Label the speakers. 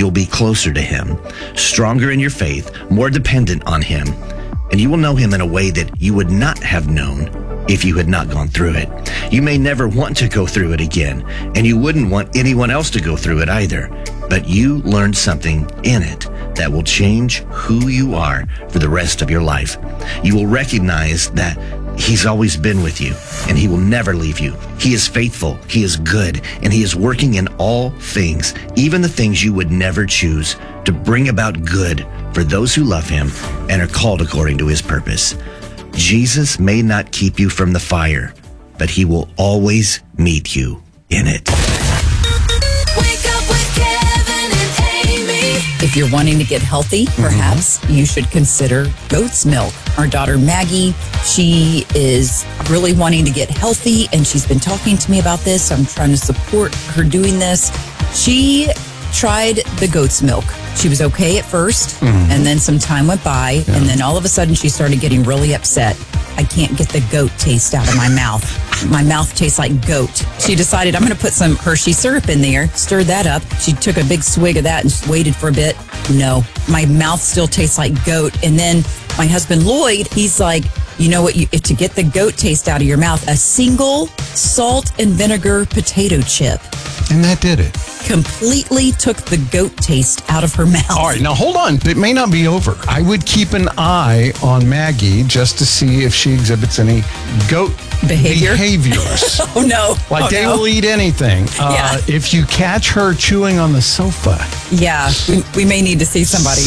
Speaker 1: you'll be closer to him, stronger in your faith, more dependent on him, and you will know him in a way that you would not have known if you had not gone through it. You may never want to go through it again, and you wouldn't want anyone else to go through it either, but you learned something in it that will change who you are for the rest of your life. You will recognize that he's always been with you, and he will never leave you. He is faithful, he is good, and he is working in all things, even the things you would never choose, to bring about good for those who love him and are called according to his purpose. Jesus may not keep you from the fire, but he will always meet you in it.
Speaker 2: Wake up with Kevin and Amy.
Speaker 3: If you're wanting to get healthy, perhaps you should consider goat's milk. Our daughter Maggie, she is really wanting to get healthy, and she's been talking to me about this. I'm trying to support her doing this. She tried the goat's milk. She was okay at first, and then some time went by, and then all of a sudden she started getting really upset. I can't get the goat taste out of my mouth. My mouth tastes like goat. She decided, I'm going to put some Hershey syrup in there, stirred that up. She took a big swig of that and just waited for a bit. No, my mouth still tastes like goat. And then my husband, Lloyd, he's like, you know what, to get the goat taste out of your mouth, a single salt and vinegar potato chip
Speaker 4: And that did it.
Speaker 3: completely took the goat taste out of her mouth.
Speaker 4: All right, now hold on. It may not be over. I would keep an eye on Maggie just to see if she exhibits any goat behaviors.
Speaker 3: Oh, no.
Speaker 4: Like they will eat anything.
Speaker 3: Yeah.
Speaker 4: If you catch her chewing on the sofa,
Speaker 3: Yeah, we may need to see somebody.